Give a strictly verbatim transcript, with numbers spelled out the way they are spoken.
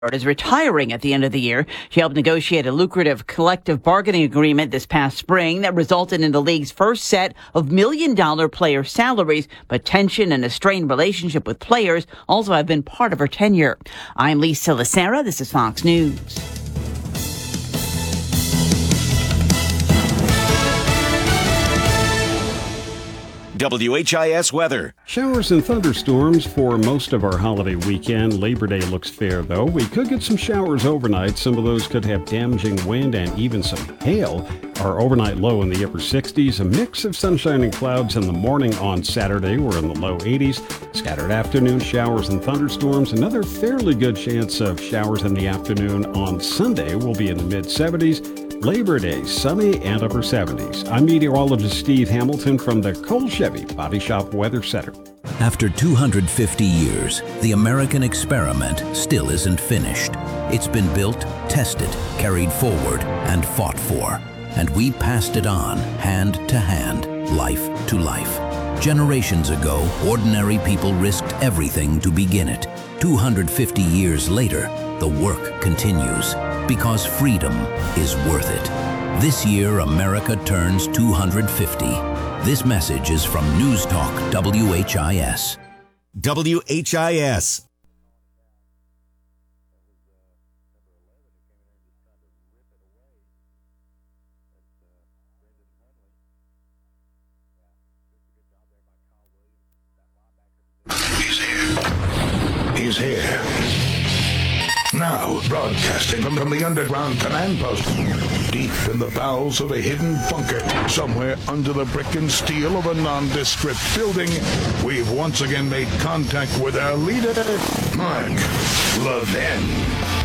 is retiring at the end of the year. She helped negotiate a lucrative collective bargaining agreement this past spring that resulted in the league's first set of million-dollar player salaries, but tension and a strained relationship with players also have been part of her tenure. I'm Lisa Lacera. This is Fox News. W H I S weather. Showers and thunderstorms for most of our holiday weekend. Labor Day looks fair, though. We could get some showers overnight. Some of those could have damaging wind and even some hail. Our overnight low in the upper sixties. A mix of sunshine and clouds in the morning on Saturday. We're in the low eighties. Scattered afternoon showers and thunderstorms. Another fairly good chance of showers in the afternoon on Sunday. We'll be in the mid seventies. Labor Day, sunny and upper seventies. I'm meteorologist Steve Hamilton from the Cole Chevy Body Shop Weather Center. After two hundred fifty years, the American experiment still isn't finished. It's been built, tested, carried forward, and fought for. And we passed it on, hand to hand, life to life. Generations ago, ordinary people risked everything to begin it. two hundred fifty years later, the work continues. Because freedom is worth it. This year, America turns two hundred fifty. This message is from News Talk W H I S. W H I S. He's here. He's here. Now, broadcasting from, from the underground command post, deep in the bowels of a hidden bunker, somewhere under the brick and steel of a nondescript building, we've once again made contact with our leader, Mark Levin.